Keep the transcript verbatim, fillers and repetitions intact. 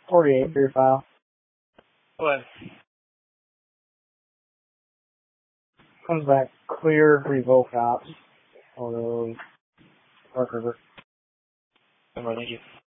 forty-eight for your file. What? Comes back clear, revoke ops. All those. Park River. Thank you.